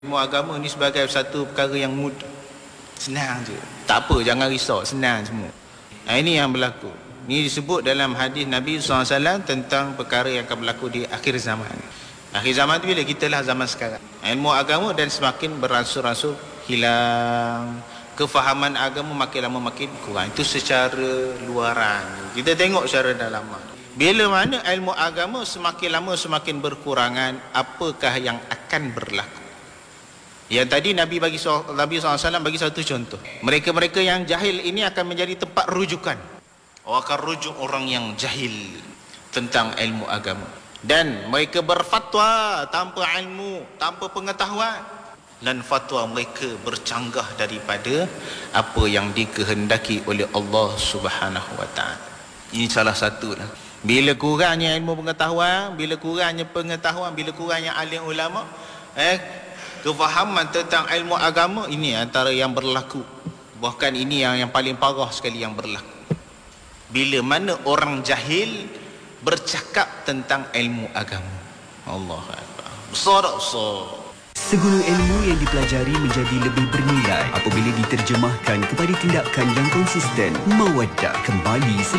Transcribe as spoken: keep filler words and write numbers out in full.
Ilmu agama ni sebagai satu perkara yang mudah. Senang je. Tak apa, jangan risau. Senang semua. Nah, ini yang berlaku. Ini disebut dalam hadis Nabi sallallahu alaihi wasallam tentang perkara yang akan berlaku di akhir zaman. Akhir zaman tu bila kita lah zaman sekarang. Ilmu agama dan semakin beransur-ansur hilang. Kefahaman agama makin lama makin kurang. Itu secara luaran. Kita tengok secara dalaman. Bila mana ilmu agama semakin lama semakin berkurangan, apakah yang akan berlaku? Yang tadi Nabi bagi Nabi sallallahu alaihi wasallam bagi satu contoh. Mereka-mereka yang jahil ini akan menjadi tempat rujukan. Orang akan rujuk orang yang jahil tentang ilmu agama. Dan mereka berfatwa tanpa ilmu, tanpa pengetahuan. Dan fatwa mereka bercanggah daripada apa yang dikehendaki oleh Allah Subhanahu wa taala. Ini salah satu lah. Bila kurangnya ilmu pengetahuan, bila kurangnya pengetahuan, bila kurangnya alim ulama, eh kefahaman tentang ilmu agama, ini antara yang berlaku. Bahkan ini yang yang paling parah sekali yang berlaku. Bila mana orang jahil bercakap tentang ilmu agama. Allah Akbar. Besar tak besar? Segala ilmu yang dipelajari menjadi lebih bernilai apabila diterjemahkan kepada tindakan yang konsisten. Mawaddah kembali